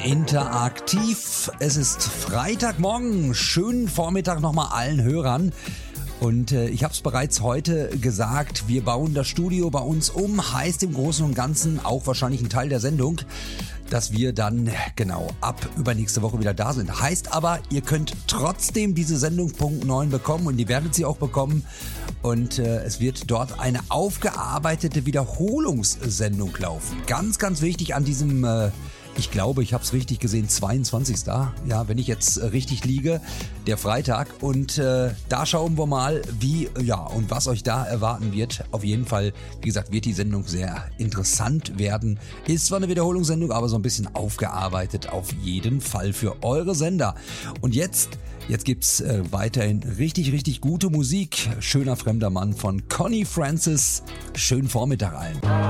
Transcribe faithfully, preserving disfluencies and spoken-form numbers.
Interaktiv. Es ist Freitagmorgen. Schönen Vormittag nochmal allen Hörern. Und äh, ich habe es bereits heute gesagt, wir bauen das Studio bei uns um. Heißt im Großen und Ganzen auch wahrscheinlich ein Teil der Sendung, dass wir dann genau ab übernächste Woche wieder da sind. Heißt aber, ihr könnt trotzdem diese Sendung Punkt neun bekommen und ihr werdet sie auch bekommen. Und äh, es wird dort eine aufgearbeitete Wiederholungssendung laufen. Ganz, ganz wichtig an diesem... Äh, Ich glaube, ich habe es richtig gesehen, zweiundzwanzigsten Ja, wenn ich jetzt äh, richtig liege, der Freitag. Und äh, da schauen wir mal, wie, ja, und was euch da erwarten wird. Auf jeden Fall, wie gesagt, wird die Sendung sehr interessant werden. Ist zwar eine Wiederholungssendung, aber so ein bisschen aufgearbeitet auf jeden Fall für eure Sender. Und jetzt, jetzt gibt's äh, weiterhin richtig, richtig gute Musik. Schöner fremder Mann von Connie Francis. Schönen Vormittag allen.